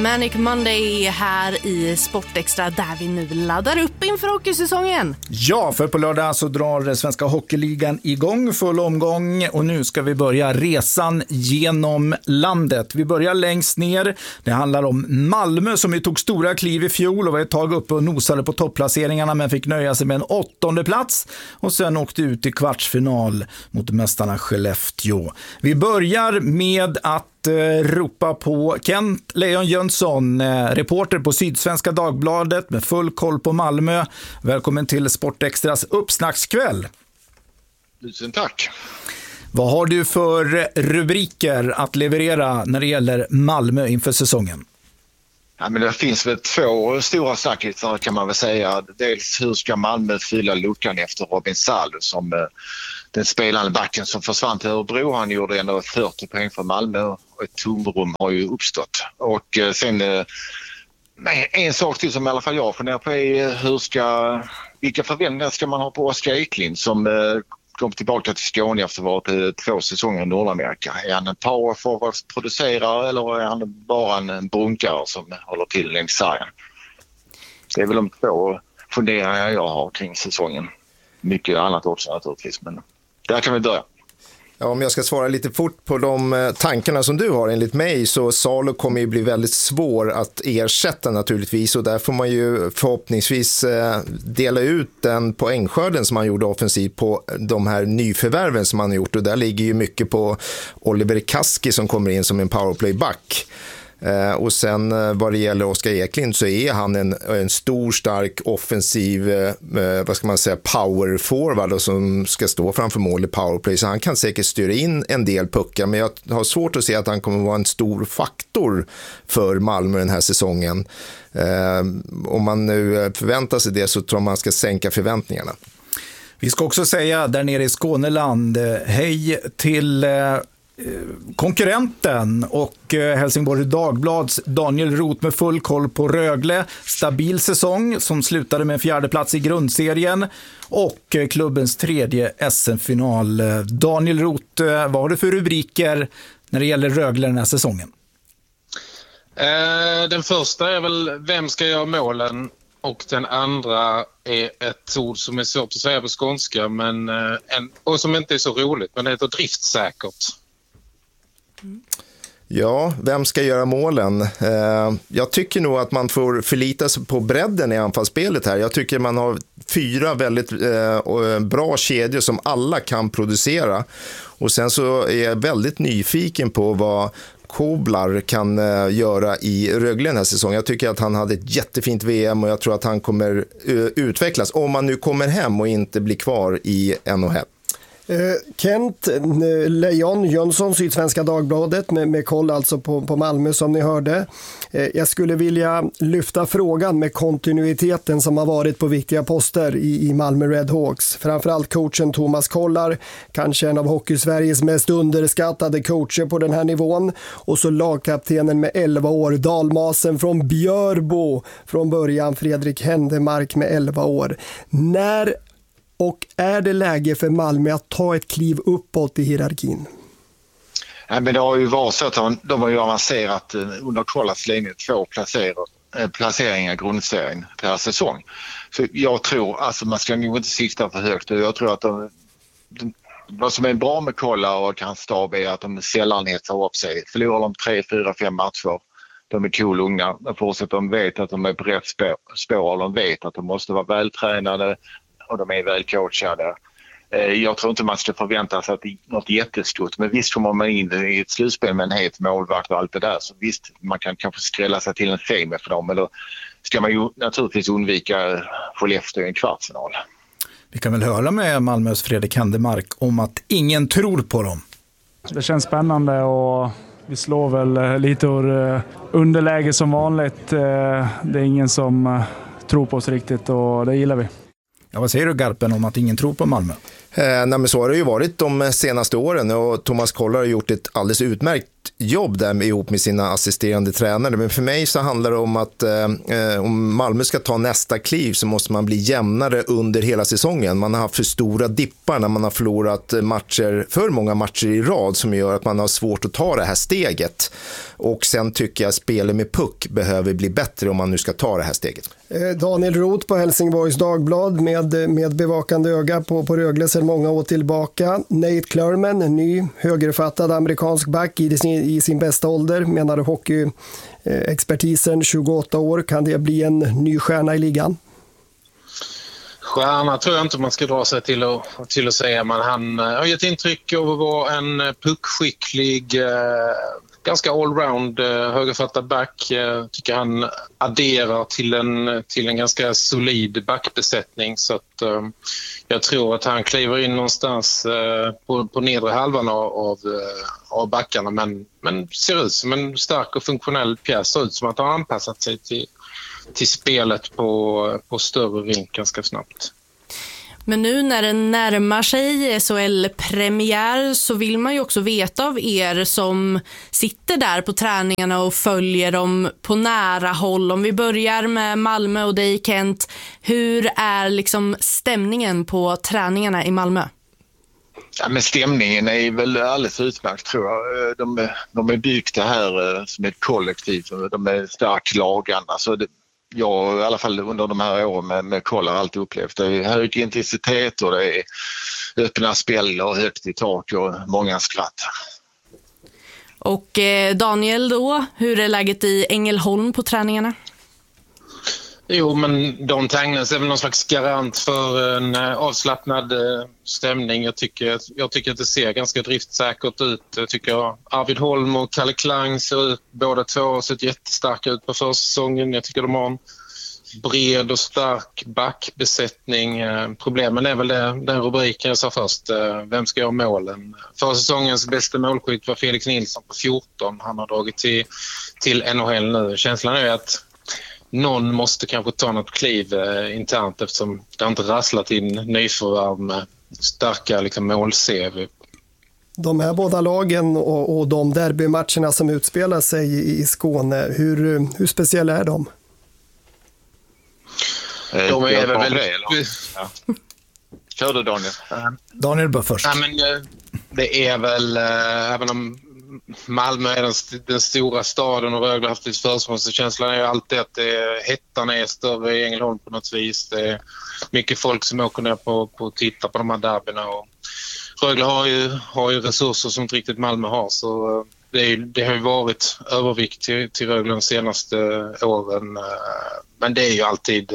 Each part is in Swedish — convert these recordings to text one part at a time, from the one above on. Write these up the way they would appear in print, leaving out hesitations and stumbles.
Manic Monday här i Sportextra där vi nu laddar upp inför hockeysäsongen. Ja, för på lördag så drar Svenska Hockeyligan igång full omgång och nu ska vi börja resan genom landet. Vi börjar längst ner. Det handlar om Malmö som ju tog stora kliv i fjol och var ett tag uppe och nosade på topplaceringarna men fick nöja sig med en 8:e plats och sen åkte ut i kvartsfinal mot mästarna Skellefteå. Vi börjar med att ropa på Kent Lejon Jönsson, reporter på Sydsvenska Dagbladet med full koll på Malmö. Välkommen till Sportextras uppsnackskväll. Tusen tack. Vad har du för rubriker att leverera när det gäller Malmö inför säsongen? Ja, men det finns väl två stora snackisar kan man väl säga. Dels hur ska Malmö fylla luckan efter Robin Salo som den spelande backen som försvann till Örebro. Han gjorde ändå 40 poäng för Malmö och ett tomrum har ju uppstått. Och sen en sak till som i alla fall jag funderar på är vilka förväntningar ska man ha på Oskar Eklind som kom tillbaka till Skåne efter att ha varit 2 säsonger i Nordamerika. Är han en powerforwardsproducerare eller är han bara en brunkare som håller till längs sargen? Det är väl de två funderingar jag har kring säsongen. Mycket annat också naturligtvis, men där kan vi börja. Ja, om jag ska svara lite fort på de tankarna som du har enligt mig så Salo kommer ju bli väldigt svår att ersätta naturligtvis och där får man ju förhoppningsvis dela ut den poängskörden som man gjorde offensivt på de här nyförvärven som man har gjort och där ligger ju mycket på Oliver Kaski som kommer in som en powerplayback. Och sen vad det gäller Oskar Eklind så är han en stor, stark, offensiv vad ska man säga, power forward som ska stå framför mål i powerplay. Så han kan säkert styra in en del puckar men jag har svårt att se att han kommer vara en stor faktor för Malmö den här säsongen. Om man nu förväntar sig det så tror man ska sänka förväntningarna. Vi ska också säga där nere i Skåneland, hej till konkurrenten och Helsingborg Dagblads Daniel Roth med full koll på Rögle. Stabil säsong som slutade med en 4:e plats i grundserien och klubbens 3:e SM-final. Daniel Roth, vad har du för rubriker när det gäller Rögle den här säsongen? Den första är väl vem ska göra målen och den andra är ett ord som är svårt att säga på skånska men och som inte är så roligt men det heter driftsäkert. Ja, vem ska göra målen? Jag tycker nog att man får förlita sig på bredden i anfallsspelet här. Jag tycker man har 4 väldigt bra kedjor som alla kan producera. Och sen så är jag väldigt nyfiken på vad Koblar kan göra i Rögle den här säsongen. Jag tycker att han hade ett jättefint VM och jag tror att han kommer utvecklas om man nu kommer hem och inte blir kvar i NHL. Kent Lejon Jönsson, Sydsvenska Dagbladet med koll alltså på Malmö som ni hörde. Jag skulle vilja lyfta frågan med kontinuiteten som har varit på viktiga poster i Malmö Redhawks. Framförallt coachen Thomas Kollar, kanske en av Hockey-Sveriges mest underskattade coacher på den här nivån. Och så lagkaptenen med 11 år, dalmasen från Björbo från början, Fredrik Händemark med 11 år. När och är det läge för Malmö att ta ett kliv uppåt i hierarkin? Ja, men det har ju varit så att de har ju avancerat under Kollas länge 2 placeringar i grundserien per säsong. Så jag tror, alltså man ska nog inte sikta för högt. Jag tror att vad som är bra med Kolla och hans stab är att de sällan hetsar upp sig. Förlorar de 3, 4, 5 matcher. De är cool unga. De vet att de är på rätt spår. De vet att de måste vara vältränade och de är väl coachade. Jag tror inte man ska förvänta sig att det är något jättestort. Men visst kommer man in i ett slutspel med en het målvakt och allt det där. Så visst, man kan kanske skrälla sig till en semi för dem. Eller ska man ju naturligtvis undvika Skellefteå i en kvartsfinal. Vi kan väl höra med Malmös Fredrik Händemark om att ingen tror på dem. Det känns spännande och vi slår väl lite ur underläge som vanligt. Det är ingen som tror på oss riktigt och det gillar vi. Ja, vad säger du Garpen om att ingen tror på Malmö? Nej, men så har det ju varit de senaste åren och Thomas Kollar har gjort ett alldeles utmärkt jobb där ihop med sina assisterande tränare. Men för mig så handlar det om att om Malmö ska ta nästa kliv så måste man bli jämnare under hela säsongen. Man har haft för stora dippar när man har förlorat för många matcher i rad som gör att man har svårt att ta det här steget. Och sen tycker jag spelet med puck behöver bli bättre om man nu ska ta det här steget. Daniel Roth på Helsingborgs Dagblad med bevakande öga på Rögle sedan många år tillbaka. Nate Clurman, en ny högerfattad amerikansk back i sin bästa ålder, menade hockeyexpertisen, 28 år. Kan det bli en ny stjärna i ligan? Stjärna tror jag inte man ska dra sig till att säga, men han har gett intryck av att vara en puckskicklig, ganska allround högerfattad back. Tycker han adderar till en ganska solid backbesättning, så att jag tror att han kliver in någonstans på nedre halvan av backarna, men ser ut som en stark och funktionell pjäs, ser ut som att han har anpassat sig till spelet på större rink ganska snabbt. Men nu när det närmar sig SHL-premiär så vill man ju också veta av er som sitter där på träningarna och följer dem på nära håll. Om vi börjar med Malmö och dig, Kent, hur är liksom stämningen på träningarna i Malmö? Ja, men stämningen är väl alldeles utmärkt, tror jag. De är byggda här som ett kollektiv. De är starkt lagande. Alltså jag i alla fall under de här åren med Koll har alltid upplevt det är hög intensitet och det är öppna spel och högt i tak och många skratt. Och Daniel då, hur är läget i Ängelholm på träningarna? Jo, men de Tangnes är väl någon slags garant för en avslappnad stämning. Jag tycker att det ser ganska driftsäkert ut. Jag tycker Arvid Holm och Kalle Klang ser ut, båda två har sett jättestarka ut på försäsongen. Jag tycker de har en bred och stark backbesättning. Problemen är väl den rubriken jag sa först. Vem ska göra målen? Försäsongens bästa målskytt var Felix Nilsson på 14. Han har dragit till NHL nu. Känslan är att någon måste kanske ta något kliv internt eftersom det inte rasslat in nyförvärv med starka liksom, mål-CV. De här båda lagen och de derbymatcherna som utspelar sig i Skåne, hur speciella är de? De är väl väldigt... Ja. Kör du, Daniel. Daniel bör först. Ja, men det är väl, även om Malmö är den stora staden och Rögle har haft lite försprång, så känslan är ju alltid att hettan är större i Ängelholm på något vis. Det är mycket folk som åker ner på att titta på de här derbyna, och Rögle har ju resurser som inte riktigt Malmö har, så det har ju varit övervikt till Rögle de senaste åren, men det är ju alltid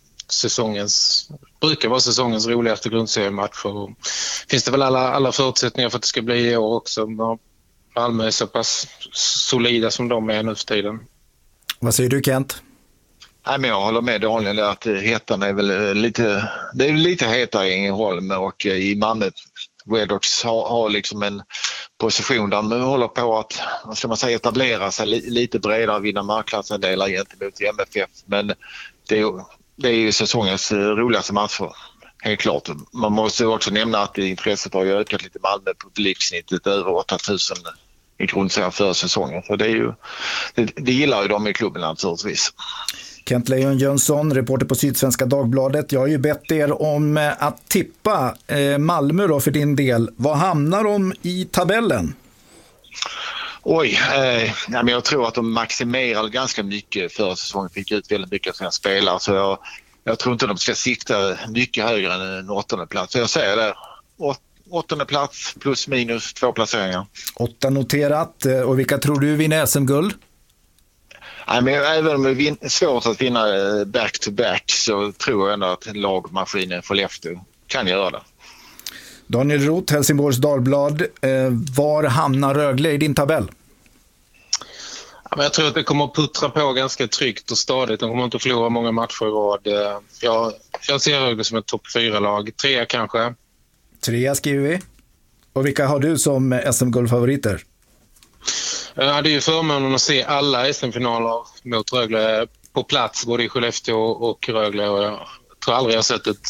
brukar vara säsongens roligaste grundseriematch, och finns det väl alla förutsättningar för att det ska bli i år också. Malmö är så pass solida som de är nu för tiden. Vad säger du, Kent? Nej, men jag håller med Daniel att hettan är väl lite hetare i Ängelholm, och i Malmö Redhawks har liksom en position där de håller på att, vad ska man säga, etablera sig lite bredare, vinna marknadsandelar gentemot MFF, men det är ju säsongens roligaste matcher. Helt klart. Man måste också nämna att intresset har ju ökat lite i Malmö, publiksnittet över 8000 i grundserien för säsongen. Så det gillar ju de i klubben naturligtvis. Kent Lejon Jönsson, reporter på Sydsvenska Dagbladet. Jag har ju bett er om att tippa Malmö då för din del. Vad hamnar de i tabellen? Oj, men jag tror att de maximerar ganska mycket för säsongen. Fick ut väldigt mycket av sina spelare, så jag tror inte de ska sikta mycket högre än en 8:e plats. Så jag säger det, 8:e plats plus minus 2 placeringar. 8 noterat. Och vilka tror du vinner SM-guld? Nej, men även om det är svårt att vinna back-to-back, så tror jag ändå att lagmaskinen Skellefteå kan göra det. Daniel Roth, Helsingborgs Dagblad. Var hamnar Rögle i din tabell? Ja, men jag tror att det kommer att puttra på ganska tryggt och stadigt. De kommer inte att förlora många matcher i rad. Jag ser Rögle som ett topp 4-lag. 3 kanske. 3 skriver vi. Och vilka har du som SM-guldfavoriter? Jag hade ju förmånen att se alla SM-finaler mot Rögle på plats, både i Skellefteå och Rögle. Och jag tror aldrig jag sett ett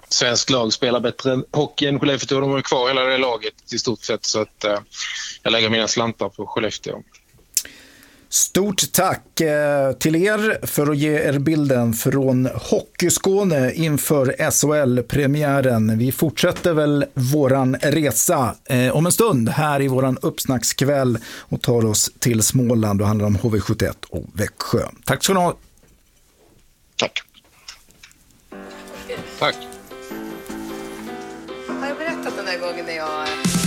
svensk lag spelar bättre hockey än Skellefteå. De har kvar hela det laget i stort sett, så att jag lägger mina slantar på Skellefteå. Stort tack till er för att ge er bilden från Hockeyskåne inför SHL-premiären. Vi fortsätter väl våran resa om en stund här i våran uppsnackskväll och tar oss till Småland. Det handlar om HV71 och Växjö. Tack ska ni ha. Tack. Tack. Har jag berättat den där gången när jag